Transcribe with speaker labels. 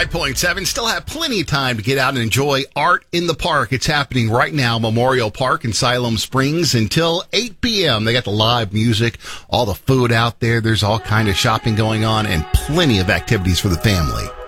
Speaker 1: 105.7. Still have plenty of time to get out and enjoy Art in the Park. It's happening right now, Memorial Park in Siloam Springs until 8 p.m. They got the live music, all the food out there. There's all kind of shopping going on and plenty of activities for the family.